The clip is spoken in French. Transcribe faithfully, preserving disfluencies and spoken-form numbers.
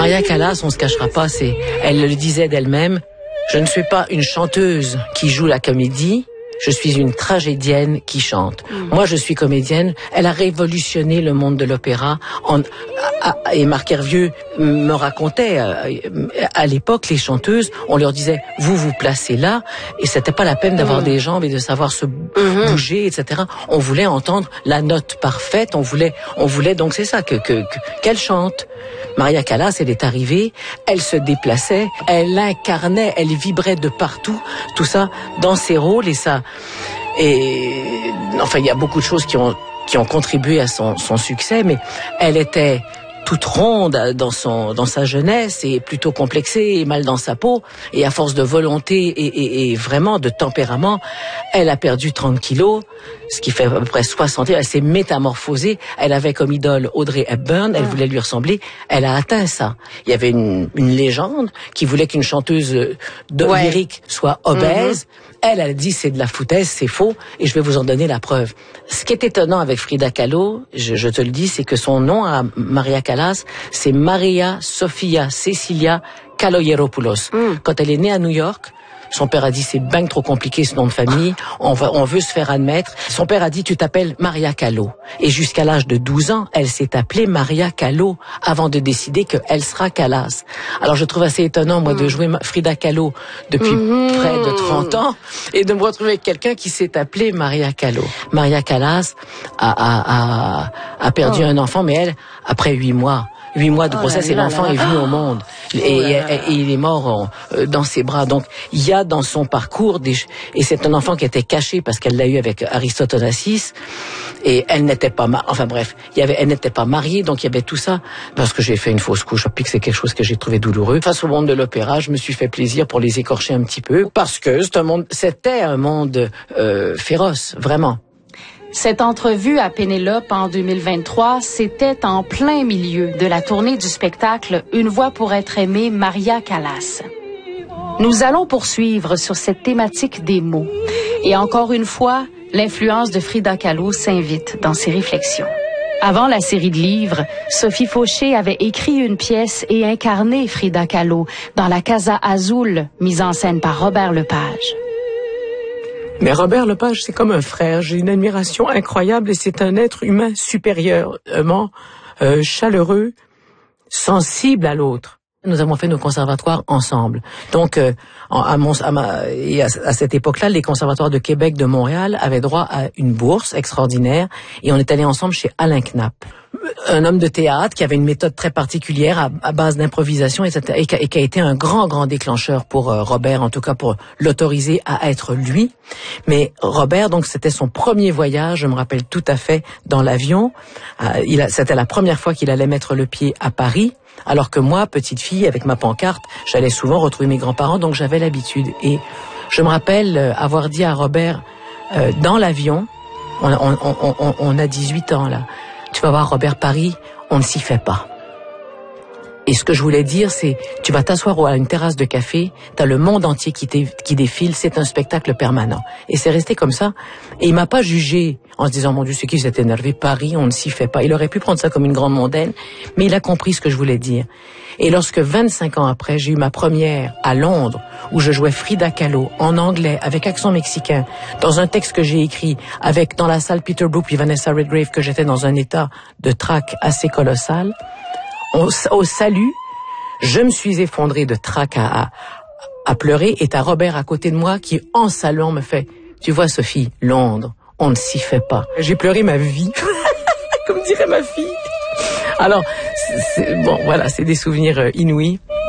Maria Callas, on se cachera pas, c'est, elle le disait d'elle-même, je ne suis pas une chanteuse qui joue la comédie, je suis une tragédienne qui chante. Mmh. Moi, je suis comédienne. Elle a révolutionné le monde de l'opéra. En, à, à, et Marc Hervieux me racontait, à, à l'époque, les chanteuses, on leur disait, vous vous placez là, et c'était pas la peine d'avoir mmh. des jambes et de savoir se mmh. bouger, et cetera. On voulait entendre la note parfaite. On voulait, on voulait donc c'est ça que, que, que qu'elle chante. Maria Callas, elle est arrivée, elle se déplaçait, elle incarnait, elle vibrait de partout, tout ça dans ses rôles et ça. Et enfin, il y a beaucoup de choses qui ont qui ont contribué à son son succès, mais elle était toute ronde dans son dans sa jeunesse et plutôt complexée et mal dans sa peau, et à force de volonté et, et, et vraiment de tempérament, elle a perdu trente kilos, ce qui fait à peu près soixante. Elle s'est métamorphosée. Elle avait comme idole Audrey Hepburn, elle voulait lui ressembler. Elle a atteint ça. Il y avait une, une légende qui voulait qu'une chanteuse de ouais. lyrique soit obèse. Mm-hmm. Elle, elle a dit c'est de la foutaise, c'est faux, et je vais vous en donner la preuve. Ce qui est étonnant avec Frida Kahlo, je, je te le dis, c'est que son nom à Maria Callas, c'est Maria Sofia Cecilia Kaloyeropoulos. Mm. Quand elle est née à New York, son père a dit c'est ben trop compliqué ce nom de famille, on, va, on veut se faire admettre. Son père a dit tu t'appelles Maria Kahlo. Et jusqu'à l'âge de douze ans, elle s'est appelée Maria Kahlo avant de décider qu'elle sera Callas. Alors je trouve assez étonnant moi mmh. de jouer Frida Kahlo depuis mmh. près de trente ans et de me retrouver avec quelqu'un qui s'est appelé Maria Kahlo. Maria Callas a, a, a, a perdu oh. un enfant, mais elle, après huit mois, Huit mois de grossesse oh et l'enfant est venu au monde et, oh et, et, et il est mort en, euh, dans ses bras. Donc il y a dans son parcours des et c'est un enfant qui était caché parce qu'elle l'a eu avec Aristote Onassis et elle n'était pas ma... enfin bref il y avait elle n'était pas mariée, donc il y avait tout ça parce que j'ai fait une fausse couche. Puis que c'est quelque chose que j'ai trouvé douloureux. Face au monde de l'opéra, je me suis fait plaisir pour les écorcher un petit peu parce que c'est un monde c'était un monde euh, féroce vraiment. Cette entrevue à Pénélope en deux mille vingt-trois, c'était en plein milieu de la tournée du spectacle Une voix pour être aimée, Maria Callas. Nous allons poursuivre sur cette thématique des mots. Et encore une fois, l'influence de Frida Kahlo s'invite dans ses réflexions. Avant la série de livres, Sophie Fauché avait écrit une pièce et incarné Frida Kahlo dans La Casa Azul, mise en scène par Robert Lepage. Mais Robert Lepage, c'est comme un frère. J'ai une admiration incroyable et c'est un être humain supérieurement euh, chaleureux, sensible à l'autre. Nous avons fait nos conservatoires ensemble. Donc, euh, à, mon, à, ma, et à, à cette époque-là, les conservatoires de Québec, de Montréal avaient droit à une bourse extraordinaire et on est allés ensemble chez Alain Knapp, un homme de théâtre qui avait une méthode très particulière à, à base d'improvisation, et cetera, et qui, a, et qui a été un grand, grand déclencheur pour euh, Robert, en tout cas pour l'autoriser à être lui. Mais Robert, donc, c'était son premier voyage, je me rappelle tout à fait, dans l'avion. Euh, il a, c'était la première fois qu'il allait mettre le pied à Paris. Alors que moi, petite fille, avec ma pancarte, j'allais souvent retrouver mes grands-parents, donc j'avais l'habitude. Et je me rappelle avoir dit à Robert, euh, dans l'avion, on, on, on, on, on a dix-huit ans là, tu vas voir Robert, Paris, on ne s'y fait pas. Et ce que je voulais dire, c'est, tu vas t'asseoir à une terrasse de café, t'as le monde entier qui, qui défile, c'est un spectacle permanent. Et c'est resté comme ça. Et il m'a pas jugé en se disant, mon Dieu, c'est qui s'est énervé, Paris, on ne s'y fait pas. Il aurait pu prendre ça comme une grande mondaine, mais il a compris ce que je voulais dire. Et lorsque vingt-cinq ans après, j'ai eu ma première à Londres, où je jouais Frida Kahlo en anglais, avec accent mexicain, dans un texte que j'ai écrit, avec, dans la salle Peter Brook puis Vanessa Redgrave, que j'étais dans un état de trac assez colossal, Au, au salut, je me suis effondrée de trac à, à, à pleurer et t'as Robert à côté de moi qui, en saluant, me fait « Tu vois, Sophie, Londres, on ne s'y fait pas. » J'ai pleuré ma vie, comme dirait ma fille. Alors, c'est, c'est, bon, voilà, c'est des souvenirs inouïs.